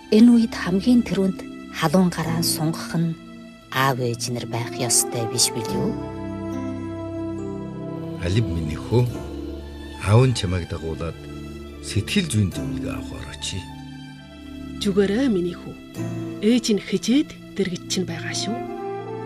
Энэ үед хамгийн тэрүүнд халуун гараа сунгах нь аав ээж нар байх ёстой биш билүү? Алив минь хөө. Аав нь чамайг дагуулад сэтгэл зүйн зөвлөгөө авах орооч. Зүгээрээ миний хүү. Ээж нь хижээд дэргэж чинь байгаа шүү.